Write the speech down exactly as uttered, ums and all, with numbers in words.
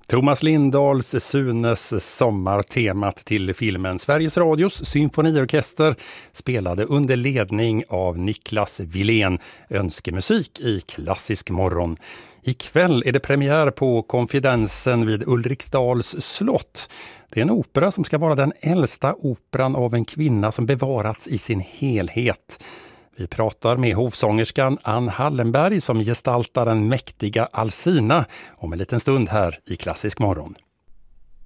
Thomas Lindahls Sunes sommartemat till filmen Sveriges Radios symfoniorkester spelade under ledning av Niklas Wilén önskemusik i Klassisk morgon. Ikväll är det premiär på Konfidensen vid Ulriksdals slott. Det är en opera som ska vara den äldsta operan av en kvinna som bevarats i sin helhet. Vi pratar med hovsångerskan Ann Hallenberg som gestaltar den mäktiga Alsina om en liten stund här i Klassisk morgon.